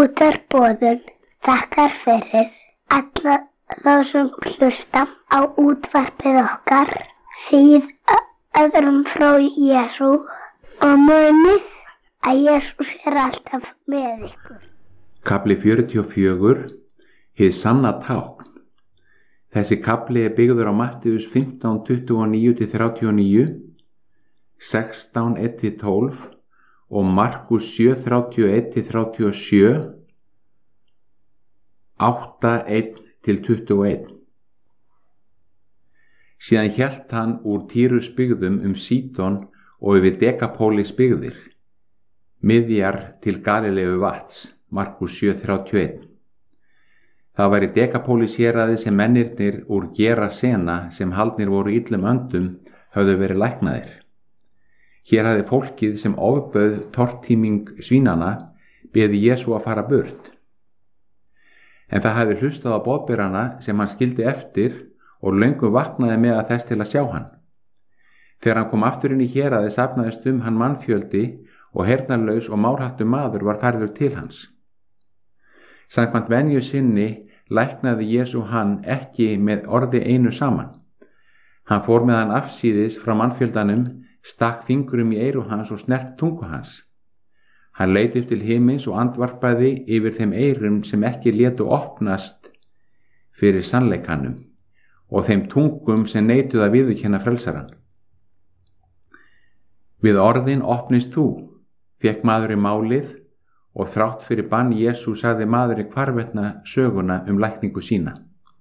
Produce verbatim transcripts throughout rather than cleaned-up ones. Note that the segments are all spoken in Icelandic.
Útvarpsboðun þakkar fyrir alla þá sem hlusta á útvarpið okkar, segið öðrum frá Jesú og munið að Jesús er alltaf með ykkur. Kafli fjörutíu og fjögur, hið sanna tákn. Þessi kafli er byggður á Mattheus fimmtán, tuttugu og níu til þrjátíu og níu, sextán, eitt til tólf og Markus sjö, þrjátíu og eitt til þrjátíu og sjö, átta, eitt til tuttugu og eitt. Síðan hélt hann úr Týrus byggðum um Sídon og yfir Dekapólis byggðir, miðjar til Galileu vatns, Markus sjö, þrjátíu og eitt. Það var í Dekapólis héraði sem mennirnir úr Gerasena sem haldnir voru illum öndum höfðu verið læknaðir. Hér hafði fólkið sem ofbauð tortíming svínana beðið Jesú að fara burt. En það hafði hlustað á boðberana sem hann skildi eftir og löngu vaknaði með að þess til að sjá hann. Þegar hann kom aftur inn í héraði safnaðist um hann mannfjöldi og heyrnarlaus og márhattur maður var færður til hans. Samkvæmt venju sinni læknaði Jesú hann ekki með orði einu saman. Hann fór með hann afsíðis frá mannfjöldanum, stakk fingrum í eyru hans og snert tungu hans. Hann leit upp til himins og andvarpaði yfir þeim eyrum sem ekki létu opnast fyrir sannleikanum og þeim tungum sem neituðu að viðurkenna frelsarann. Við orðin opnist þú, fékk maðurinn málið og þrátt fyrir bann Jesú sagði maðurinn hvarvetna söguna um lækningu sína.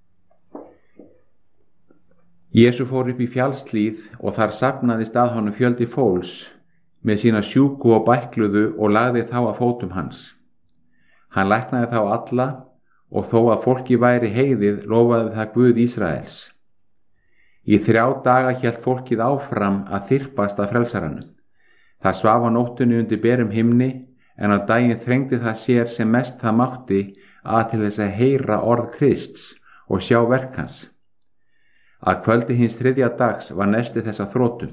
Jesú fór upp í fjallshlíð og þar safnaðist að honum fjöldi fólks með sína sjúku og bækluðu og lagði þá að fótum hans. Hann læknaði þá alla og þó að fólki væri heiðið lofaði það Guð Ísraels. Í þrjá daga hélt fólkið áfram að þyrpast að frelsaranum. Það svaf á nóttunni undir berum himni en á daginn þrengdi það sér sem mest það mátti að til þess að heyra orð Krists og sjá verk hans. Að kvöldi hins þriðja dags var nesti þess að þrótum.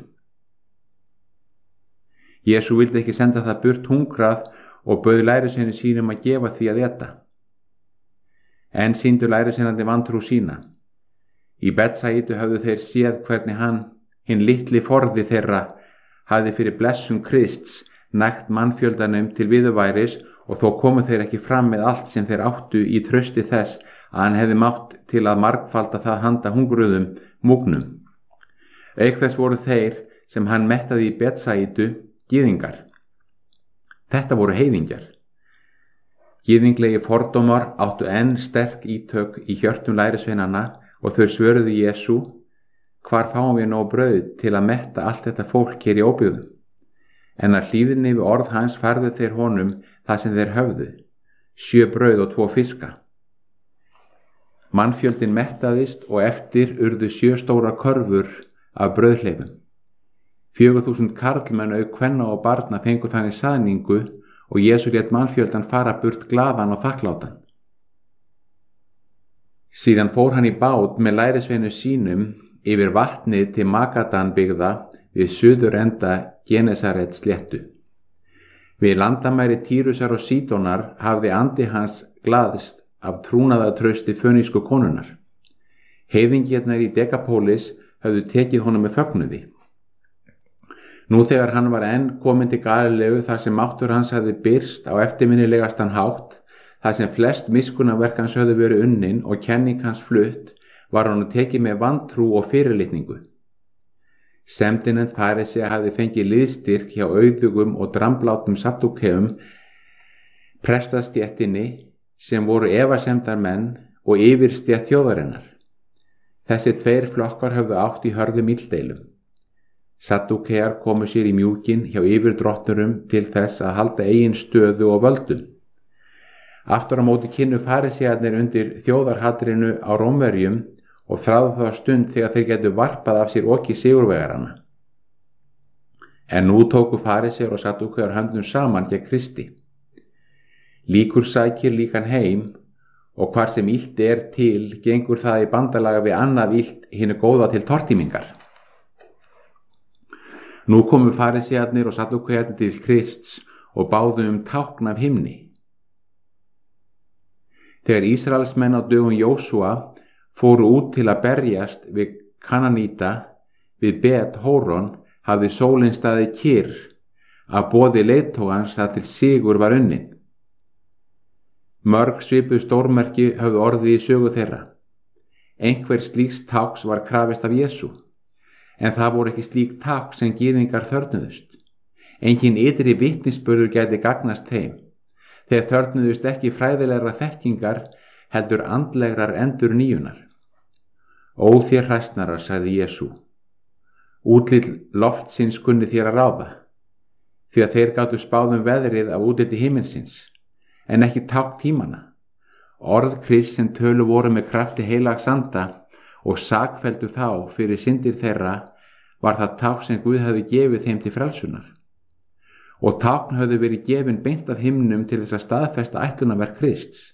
Jesú vildi ekki senda það burt hungrað og bauð lærisveinum sínum að gefa því að éta. En sýndu lærisveinandi vantrú sína. Í Betsaidu höfðu þeir séð hvernig hann, hinn litli forði þeirra, hafði fyrir blessun Krists nægt mannfjöldanum til viðurværis og þó komu þeir ekki fram með allt sem þeir áttu í trausti þess að hann hefði mátt til að margfalda það handa hungruðum múgnum. Auk þess voru þeir sem hann mettaði í Betsaidu gyðingar. Þetta voru heiðingjar. Gyðinglegi fordómar áttu enn sterk ítök í hjörtum lærisveinanna og þau svöruðu Jesú: hvar fáum við nóg brauð til að metta allt þetta fólk hér í óbyggðum? En að hlýðni við orð hans færðu þeir honum það sem þeir höfðu, sjö brauð og tvo fiska. Mannfjöldin mettaðist og eftir urðu sjö stórar körfur af brauðhleifum. Fjögur þúsund karlmenn auk kvenna og barna fengu þannig saðningu og Jesú lét mannfjöldan fara burt glaðan og þakklátan. Síðan fór hann í bát með lærisveinu sínum yfir vatnið til Magadan byggða við suður enda Genesaret sléttu. Við landamæri Týrusar og Sídonar hafði andi hans glaðst af trúnaðartrausti fönísku konunnar. Heiðingjarnir í Dekapólis höfðu tekið honum með fögnuði. Nú þegar hann var enn kominn til Galileu þar sem máttur hans hafði birst á eftirminnilegastan hátt, þar sem flest miskunnaverk hans höfðu verið unnin og kenning hans flutt, var hann tekið með vantrú og fyrirlitningu. Semdinend Farisea hafði fengið liðstyrk hjá auðugum og dramblátum Saddúkeum, prestastéttinni sem voru efasemdarmenn og yfirstétt þjóðarinnar. Þessi tveir flokkar höfðu átt í hörðum illdeilum. Saddúkear komu sér í mjúkin hjá yfirdrotturum til þess að halda eigin stöðu og völdum. Aftur á móti kynnu farisearnir undir þjóðarhatrinu á Rómverjum og þráðu þá stund þegar þeir getu varpað af sér oki sigurvegarana. En nú tóku farisear og Saddúkear höndum saman gegn Kristi. Líkur sækir líkan heim og hvar sem illt er til gengur það í bandalaga við annað illt hinu góða til tortímingar. Nú komu farisearnir og Saddúkearnir til Krists og báðu um tákn af himni. Þegar Ísraelsmenn á dögum Jósúa fóru út til að berjast við Kananíta við Bet Hóron, hafði sólin staðið kyrr að boði leiðtogans að til sigur var unnin. Mörg svipuð stórmerki höfðu orðið í sögu þeirra. Einhver slíks tákns var krafist af Jesú, en það voru ekki slík tákn sem gyðingar þörfnuðust. Engin ytri vitnisburður gæti gagnast þeim. Þeir þörfnuðust ekki fræðilegra þekkingar, heldur andlegrar endur nýjunar. Ó þér hræsnarar, sagði Jesú, útlit loftsins kunni þér að ráða, því að þeir gátu spáð um veðrið af útliti himinsins, en ekki tákn tímana. Orð Krists sem tölu voru með krafti heilags anda og sakfelldu þá fyrir syndir þeirra var það tákn sem Guð hafði gefið þeim til frelsunar. Og tákn hafði verið gefin beint af himnum til þess að staðfesta ætlunarverk Krists.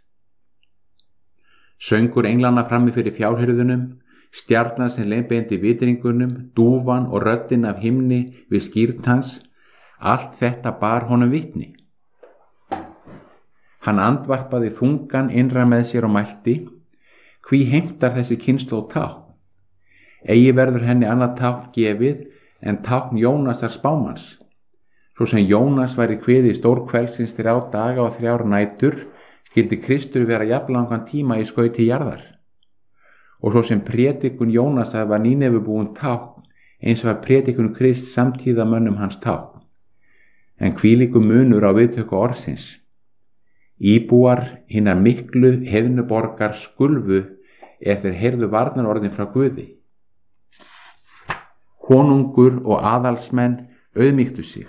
Söngur englanna frammi fyrir fjárhirðunum, stjarnan sem leiðbeindi vitringunum, dúfan og röddin af himni við skírn hans, allt þetta bar honum vitni. Hann andvarpaði þungan innra með sér og mælti: hví heimtar þessi kynslóð tákn? Eigi verður henni annað tákn gefið en tákn Jónasar spámanns. Svo sem Jónas væri kviði stórkvelsins þrjá daga og þrjár nætur, skyldi Kristur vera jafnlangan tíma í skauti jarðar. Og svo sem prédikun Jónasar var nýnefubúin tákn, eins var prédikun Krist samtíða mönnum hans tákn. En hvílíkur munur á viðtöku orðsins. Íbúar hinnar miklu heiðnuborgar skulfu ef þeir heyrðu varnarorðin frá Guði. Konungur og aðalsmenn auðmýktu sig.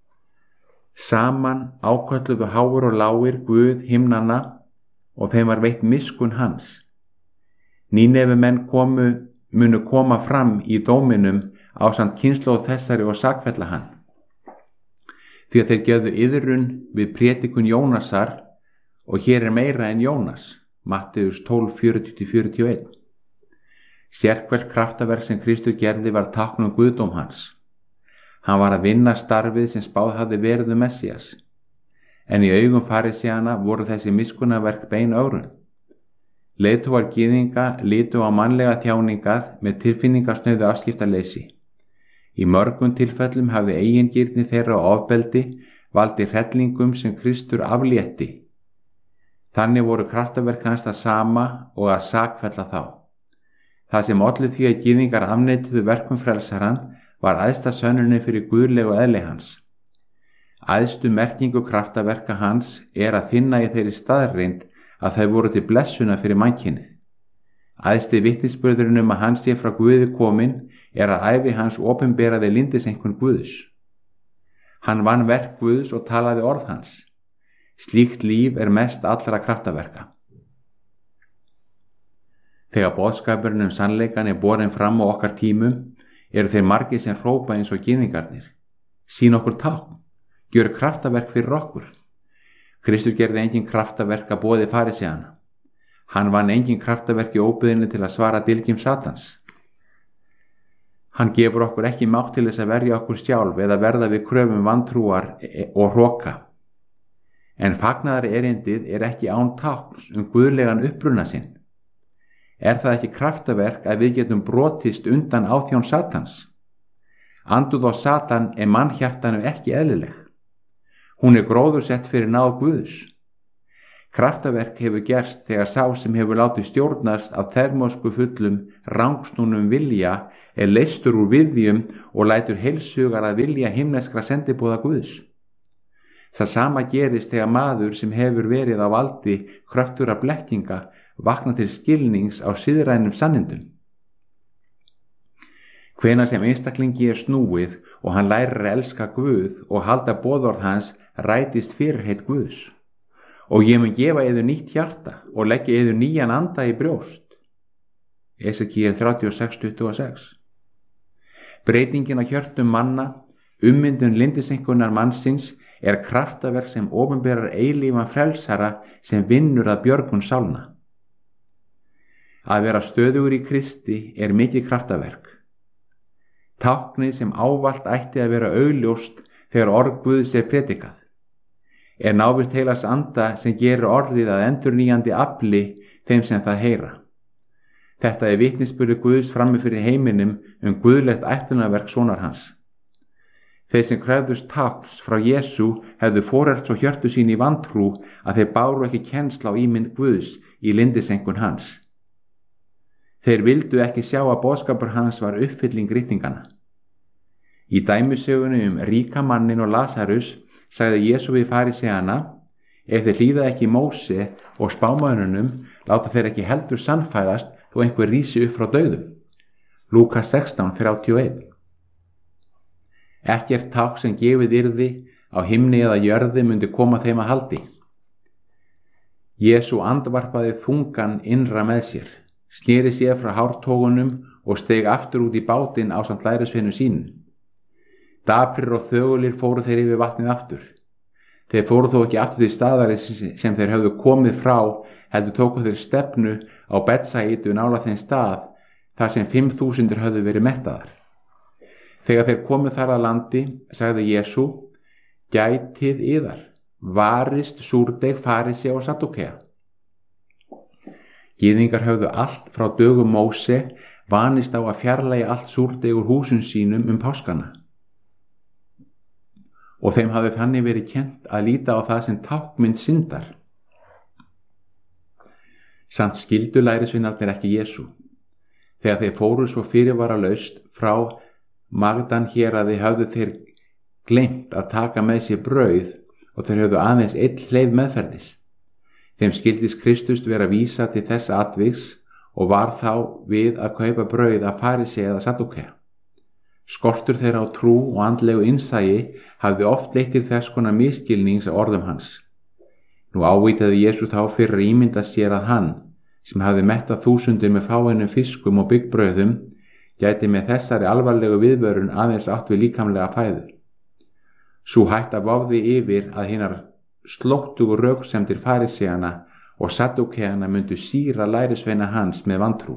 Saman ákölluðu háir og lágir Guð himnanna og þeim var veitt miskunn hans. Nínefumenn komu, munu koma fram í dóminum ásamt kynslóð þessari og sakfella hann. Því að þeir gefðu iðrun við prédikun Jónasar, og hér er meira en Jónas, Matteus tólf fjörutíu til fjörutíu og eitt. Sérhvert kraftaverk sem Kristur gerði var tákn um guðdóm hans. Hann var að vinna starfið sem spáð hafði verið um Messías, en í augum farisæana voru þessi miskunnaverk bein ögrun. Leiðtogar gyðinga litu á mannlega þjáningað með tilfinningasnauðu afskiptaleysi. Í mörgum tilfellum hafði eigingirni þeirra á ofbeldi valdi hrellingum sem Kristur aflétti. Þannig voru kraftaverk hans það sama og að sakfella þá. Það sem olli því að gyðingar afneituðu verkum frelsaran var æðsta sönnunin fyrir guðlegu eðli hans. Æðstu merkingu kraftaverka hans er að finna í þeirri staðreynd að þau voru til blessuna fyrir mannkynið. Æðsti vitnisburðurinn um að hans sé frá Guði komin er að ævi hans opinberaði lyndiseinkunn Guðs. Hann vann verk Guðs og talaði orð hans. Slíkt líf er mest allra kraftaverka. Þegar boðskapurinn um sannleikan er borin fram á okkar tímum, eru þeir margir sem hrópa eins og gyðingarnir: sýn okkur tákn, gjör kraftaverk fyrir okkur. Kristur gerði engin kraftaverk að boði farisæana. Hann vann engin kraftaverk í óbyggðinni til að svara dylgjum Satans. Hann gefur okkur ekki mátt til þess að verja okkur sjálf eða verða við kröfum vantrúar og hroka. En fagnaðar erindið er ekki án tákns um guðlegan uppruna sinn. Er það ekki kraftaverk að við getum brotist undan áþjón Satans? Anduð á Satan er mannhjartanu ekki eðlileg. Hún er gróðursett fyrir náð Guðs. Kraftaverk hefur gerst þegar sá sem hefur látið stjórnast af þermósku fullum rangsnúnum vilja er leystur úr viðjum og lætur heilsugar að vilja himneskra sendibúða Guðs. Það sama gerist þegar maður sem hefur verið á valdi kröftugra blekkinga vakna til skilnings á siðrænum sannindum. Hvenær sem einstaklingi er snúið og hann lærir að elska Guð og halda boðorð hans, rætist fyrirheit Guðs. Og ég mun gefa yður nýtt hjarta og leggja yður nýjan anda í brjóst. Esekíel þrjátíu og sex tuttugu og sex. Breytingin á hjörtum manna, ummyndun lyndiseinkunnar mannsins, er kraftaverk sem opinberar eilífan frelsara sem vinnur að björgun sálna. Að vera stöðugur í Kristi er mikið kraftaverk. Táknið sem ávallt ætti að vera augljóst þegar orð Guðs er predikað. er návist heilags anda sem gerir orðið að endurnýjandi afli þeim sem það heyra. Þetta er vitnisburður Guðs frammi fyrir heiminum um guðlegt ætlunarverk sonar hans. Þeir sem krefðust tákns frá Jesú hefðu forelst svo hjörtu sín í vantrú að þeir báru ekki kennsl á ímynd Guðs í lindisenkun hans. Þeir vildu ekki sjá að boðskapur hans var uppfylling ritninganna. Í dæmisögunni um ríka mannin og Lasarus sagði Jesú við faríseana: ef þeir hlýða ekki Móse og spámönnunum, láta þeir ekki heldur sannfærast þó einhver rísi upp frá dauðum. Lúkas sextán þrjátíu og eitt. Ekkert tákn sem gefið yrði á himni eða jörði myndi koma þeim að haldi. Jesú andvarpaði þungan innra með sér, sneri sér frá hártogunum og steig aftur út í bátinn ásamt lærisveinum sínum. Daprir og þögulir fóru þeir yfir vatnið aftur. Þeir fóru þó ekki aftur til staðar sem þeir höfðu komið frá, heldur tóku þeir stefnu á Betsaidu nálægt þeim stað þar sem fimm þúsundir höfðu verið mettaðar. Þegar þeir komu þar að landi, sagði Jesú: gætið yðar, varist súrdeig farísea og sadúkea. Gyðingar höfðu allt frá dögum Móse vanist á að fjarlægja allt súrdeig úr húsum sínum um páskana. Og þeim hafði þannig verið kennt að líta á það sem táknmynd syndar. Samt skildu lærisveinarnir ekki Jesú. Þegar þeir fóru svo fyrirvaralaust frá Magdan héraði höfðu þeir gleymt að taka með sér brauð og þeir höfðu aðeins einn hleið meðferðis. Þeim skildist Kristus vera vísa til þessa atviks og var þá við að kaupa brauð af farísea eða sadúkea. Skortur þeirra á trú og andlegu innsæi hafði oft leitt til þess konar misskilnings á orðum hans. Nú ávítaði Jesú þá fyrir að ímynda sér að hann, sem hafði mettað þúsundir með fáeinum fiskum og byggbrauðum, gæti með þessari alvarlegu viðvörun aðeins átt við líkamlega fæðu. Sú hætta vofði yfir að hinar slóttugu röksemdir faríseana og sadúkeana myndu sýra lærisveina hans með vantrú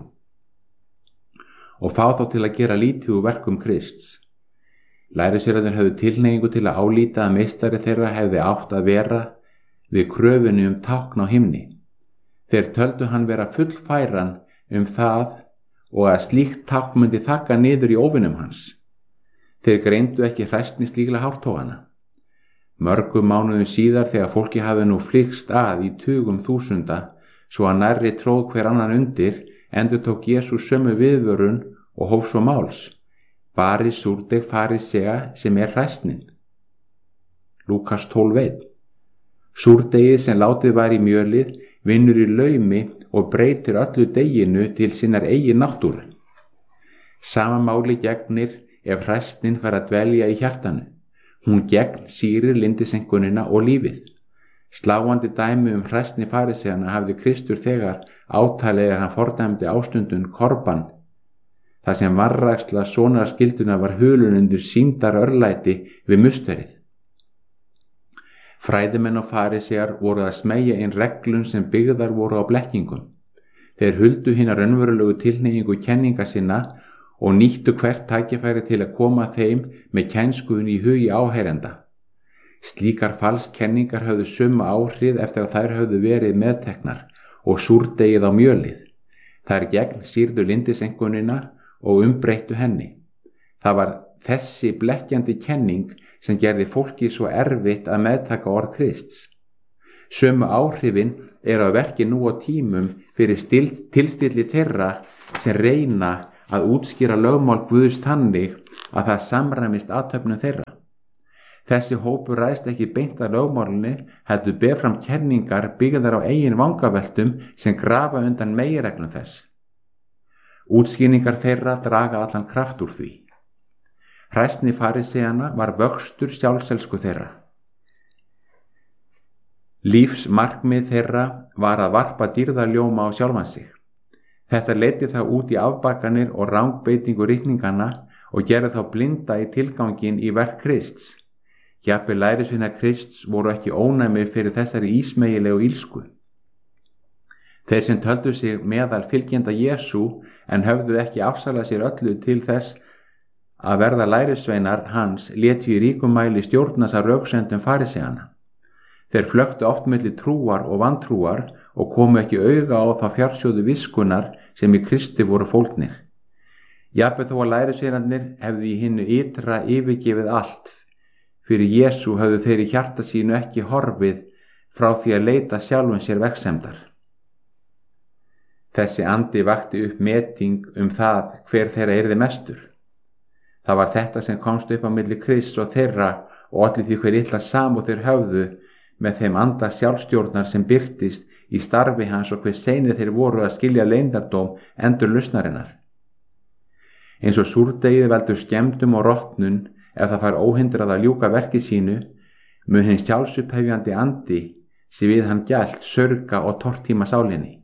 og fá þá til að gera lítið úr verkum Krists. Lærisveinarnir höfðu tilhneigingu til að álíta að meistari þeirra hefði átt að vera við kröfunni um tákn á himni. Þeir töldu hann vera fullfæran um það og að slíkt tákn myndi þakka niður í óvinum hans. Þeir greindu ekki hræstni slíkla hártogana. Mörgum mánuðum síðar, þegar fólki hafði nú flykkst að í tugum þúsunda, svo að nærri tróð hver annan undir, endurtók Jesús sömu viðvörun og hóf svo máls: varið súrdeig farísea sem er hræstnin. Lúkas tólf eitt. Súrdegið sem látið var í mjölið vinnur í laumi og breytir öllu deginu til sinnar eigin náttúru. Sama máli gegnir ef hræstnin fær að dvelja í hjartanu. Hún gegn sýrir lindisenkunina og lífið. Sláandi dæmi um hræstni faríseana hafði Kristur þegar átalið er hann fordæmdi ástundun korban, þar sem vanræksla sonarskilduna var hulun undir sýndar örlæti við mustverið. Fræðimenn og farísear voru að smeygja inn reglum sem byggðar voru á blekkingum. Þeir huldu hina raunverulegu tilhneigingu kenninga sinna og nýttu hvert tækifæri til að koma þeim með kænskuðun í hugi áheyrenda. Slíkar falskenningar höfðu sömu áhrif eftir að þær höfðu verið meðteknar og súrdegið á mjölið. Þær gegn sýrðu lindisenkunina og umbreyttu henni. Það var þessi blekkjandi kenning sem gerði fólki svo erfitt að meðtaka orð Krists. Sömu áhrifin eru að verki nú á tímum fyrir tilstilli þeirra sem reyna að útskýra lögmál Guðs þannig að það samræmist athöfnum þeirra. Þessi hópur ræðst ekki beint að lögmálunni, heldur ber fram kenningar byggðar á eigin vangaveltum sem grafa undan meginreglum þess. Útskýringar þeirra draga allan kraft úr því. Hræstni faríseana var vöxtur sjálfselsku þeirra. Lífsmarkmið þeirra var að varpa dýrðarljóma á sjálfan sig. Þetta leiddi þá út í afbakanir og rangbeitingu ritninganna og gerði þá blinda í tilgangin í verk Krists. Jafnvel lærisveinar Krists voru ekki ónæmir fyrir þessari ísmegilegu ílsku. Þeir sem töldu sig meðal fylgjenda Jesú en höfðu ekki afsalað sér öllu til þess að verða lærisveinar hans létu í ríkum mæli stjórnast af röksemdum faríseana. Þeir flöktu oft milli trúar og vantrúar og komu ekki auga á þá fjársjóðu viskunar sem í Kristi voru fólgnir. Jafnvel þó að lærisveinarnir hefðu í hinnu ytra yfirgefið allt, fyrir Jesú höfðu þeir í hjarta sínu ekki horfið frá því að leita sjálfum sér vegsemdar. Þessi andi vakti upp meting um það hver þeirra yrði mestur. Það var þetta sem komst upp á milli Krists og þeirra og olli því hver illa samúð þeir höfðu með þeim anda sjálfstjórnar sem birtist í starfi hans og hver seinir þeir voru að skilja leyndardóm endurlausnarinnar. Eins og súrdegið veldur skemmdum og rotnun ef það fær óhindrað að ljúka verki sínu, mun hinn sjálfsupphefjandi andi sem við hann gælt sörga og tortíma sálinni.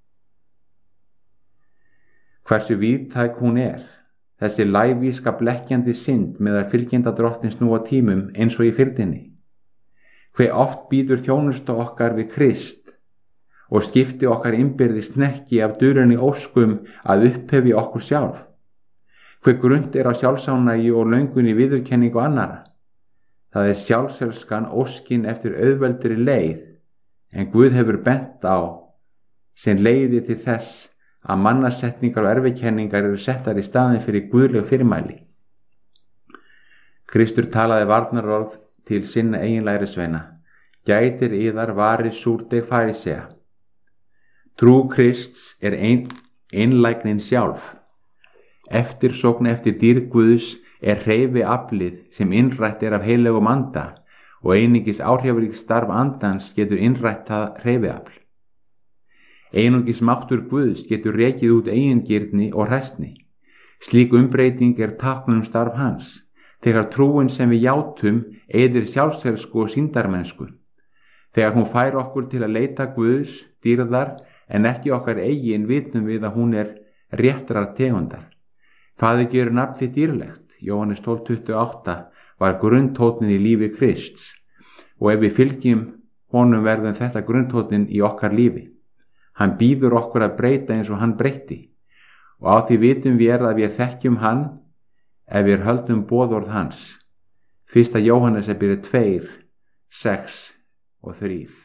Hversu víðtæk hún er, þessi lævíska blekkjandi synd meðal fylgjenda drottins nú á tímum eins og í fyrndinni. Hve oft býður þjónusta okkar við Krist og skipti okkar innbyrðis hnekki af dulunni óskum að upphefja okkur sjálf. Hve grunnt er á sjálfsánægi og löngunni viðurkenningu annara. Það er sjálfselskan óskin eftir auðveldri leið, en Guð hefur bent á sem leiði til þess að mannasetningar og erfikenningar eru settar í staðin fyrir guðleg fyrirmæli. Kristur talaði varnarorð til sinna eigin lærisveina: gætir yðar vari súrdeg farisea. Trú Krists er ein, einlægnin sjálf. Eftirsókn eftir dýrð Guðs er hreyfi aflið sem innrætt er af heilögum anda og einungis áhrifaríkt starf andans getur innrætt það hreyfi afl. Einungis máttur Guðs getur rekið út eigingirni og hræsni. Slík umbreyting er tákn um starf hans, þegar trúin sem við játum eyðir sjálfselsku og sýndarmennsku, þegar hún fær okkur til að leita Guðs dýrðar en ekki okkar eigin vitum við að hún er réttrar tegundar. Faðir gerir nafn þitt dýrlegt, Jóhannes tólf tuttugu og átta, var grunntótnin í lífi Krists, og ef við fylgjum honum verðum þetta grunntótnin í okkar lífi. Hann býður okkur að breyta eins og hann breytti, og á því vitum við að við þekkjum hann ef við höldum boðorð hans. Fyrsta Jóhannesarbréf tveir, sex og þrír.